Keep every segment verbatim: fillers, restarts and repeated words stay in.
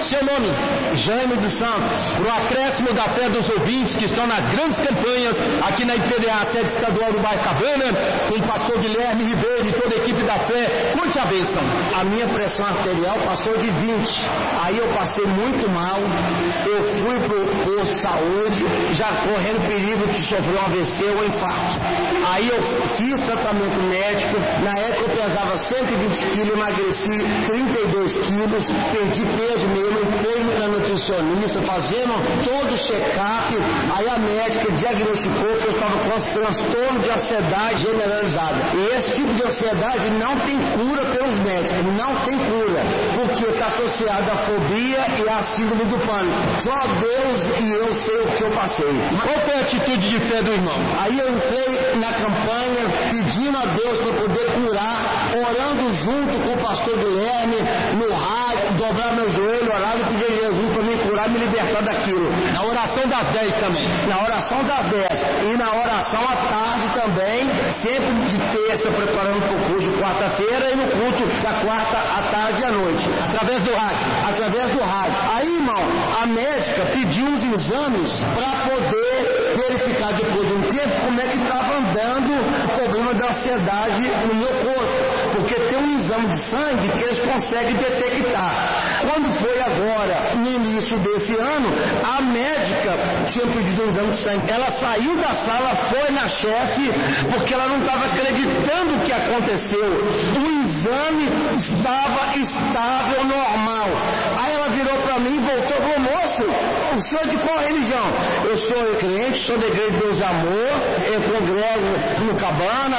Seu nome? Jaime dos Santos. Para o acréscimo da fé dos ouvintes que estão nas grandes campanhas aqui na I P D A, sede estadual do bairro Cabana, com o pastor Guilherme Ribeiro e toda a equipe da fé, conte a bênção. A minha pressão arterial passou de vinte. Aí eu passei muito mal. Eu fui pro posto de saúde, já correndo perigo de sofrer um A V C ou um infarto. Aí eu fiz tratamento médico. Na época eu pesava cento e vinte quilos, emagreci trinta e dois quilos, perdi peso mesmo, entrei na nutricionista, fazendo todo o check-up. Aí a médica diagnosticou que eu estava com transtorno de ansiedade generalizada. E esse tipo de ansiedade não tem cura pelos médicos, não tem cura, porque está associado à fobia e à síndrome do pânico. Só Deus e eu sei o que eu passei. Qual foi a atitude de fé do irmão? Aí eu entrei na campanha pedindo a Deus para poder curar, orando junto com o pastor Guilherme no rádio, dobrar meu joelho, orar e pedir a Jesus para me curar e me libertar daquilo. Na oração das dez também. Na oração das dez. E na oração à tarde também, sempre de terça preparando para o culto de quarta-feira e no culto da quarta à tarde e à noite. Através do rádio. Através do rádio. Aí, irmão, a médica pediu uns exames para poder verificar depois de um tempo como é que estava andando o problema da ansiedade no meu corpo. Porque tem um exame de sangue que eles conseguem detectar. Quando foi agora, no início desse ano, a médica tinha pedido um exame de sangue. Ela saiu da sala, foi na chefe, porque ela não estava acreditando o que aconteceu. O exame estava estável, normal. Aí ela virou para mim e voltou e falou: moço, o senhor de qual religião? Eu sou crente, sou da Igreja de Deus e Amor, eu congrego no Cabana,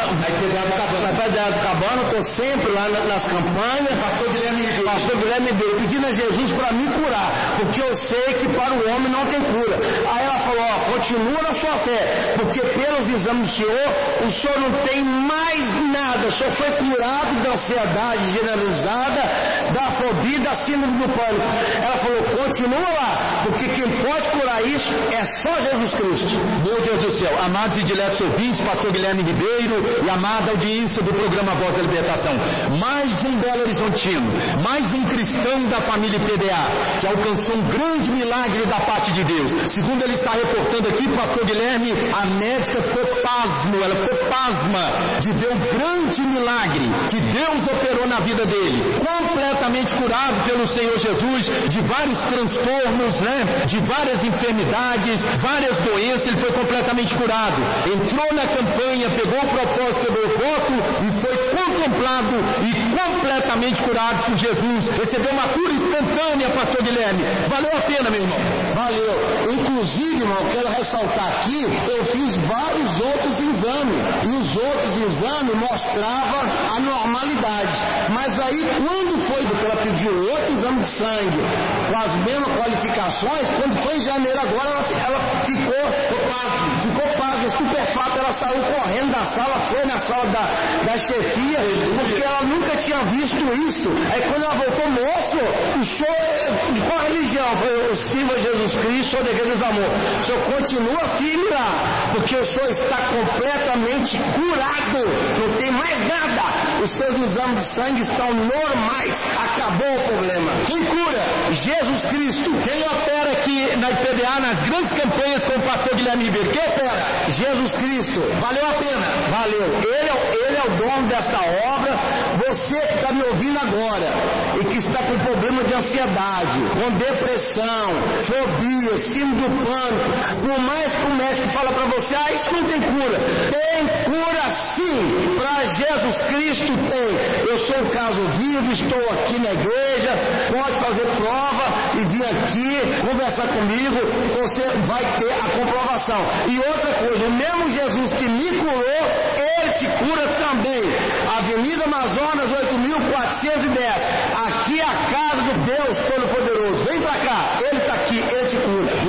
na Pedra do Cabana, estou sempre lá nas campanhas. Pastor Guilherme Ribeiro. Pastor Guilherme Ribeiro, pedindo a Jesus para me curar, porque eu sei que para o homem não tem cura. Aí ela falou: ó, continua na sua fé, porque pelos exames do senhor, o senhor não tem mais nada, o senhor foi curado da ansiedade generalizada, da fobia, da síndrome do pânico. Ela falou: continua lá, porque quem pode curar isso é só Jesus Cristo. Meu Deus do céu, amados e diletos ouvintes, pastor Guilherme Ribeiro e amada audiência do programa Voz da Libertação, mais um Belo Horizontino, mais um cristão da família I P D A, que alcançou um grande milagre da parte de Deus. Segundo ele está reportando aqui, pastor Guilherme, a médica ficou pasmo, ela ficou pasma de ver o grande milagre que Deus operou na vida dele, completamente curado pelo Senhor Jesus, de vários transtornos, né, de várias enfermidades, várias doenças, ele foi completamente curado. Entrou na campanha, pegou o propósito, pegou o voto e foi contemplado e completamente curado por Jesus. Recebeu uma cura instantânea, pastor Guilherme. Valeu a pena, meu irmão. Valeu. Inclusive, irmão, quero ressaltar aqui, eu fiz vários outros exames, e os outros exames mostravam a normalidade. Mas aí, quando foi que ela pediu outro exame de sangue, com as mesmas qualificações, quando foi em janeiro agora, ela, ela ficou, ficou pasma, estupefata, ela saiu correndo da sala, foi na sala da, da chefia, porque ela nunca tinha visto isso. Aí quando ela voltou: moço, o senhor de qual religião? Eu sirvo a Jesus Cristo, sou da Igreja do Amor. O senhor continua firme lá, porque o senhor está completamente curado, não tem mais nada. Os seus exames de sangue estão normais, acabou o problema. Quem cura? Jesus Cristo. Quem opera aqui na I P D A nas grandes campanhas com o pastor Guilherme Ribeiro? Quem opera? Jesus Cristo. Valeu a pena. Valeu. Ele é, ele é o dono desta obra. Você que está me ouvindo agora e que está com problema de ansiedade, com depressão, fobia, síndrome do pânico, por mais que o médico fala para você: ah, isso não tem cura. Tem cura sim. Para Jesus Cristo tem. Eu sou um caso vivo, estou aqui na igreja, pode fazer prova e vir aqui conversar comigo, você vai ter a comprovação. E outra coisa, o mesmo Jesus que me curou, ele te cura também. Avenida Amazonas oito mil quatrocentos e dez. Aqui é a casa do Deus Todo-Poderoso. Vem pra cá, ele está aqui, ele te cura.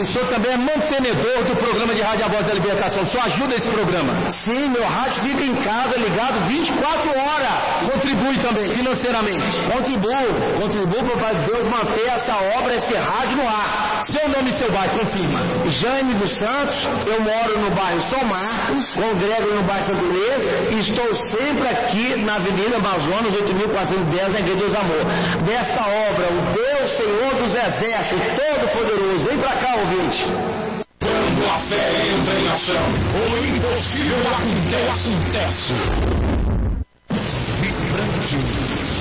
O senhor também é mantenedor do programa de rádio A Voz da Libertação. O senhor ajuda esse programa? Sim, meu rádio fica em casa ligado vinte e quatro horas. Contribui também, financeiramente. Contribuo, contribuo para Deus manter essa obra, esse rádio no ar. Seu nome e seu bairro, confirma. Jaime dos Santos, eu moro no bairro São Marcos, congrego no bairro Santa Inês e estou sempre aqui na Avenida Amazonas, oito mil quatrocentos e dez, na Igreja Deus Amor. Desta obra, o Deus Senhor dos Exércitos, Todo-Poderoso. Vem pra cá, ouvinte. Quando a fé entra em ação, o impossível acontece. Vibrante.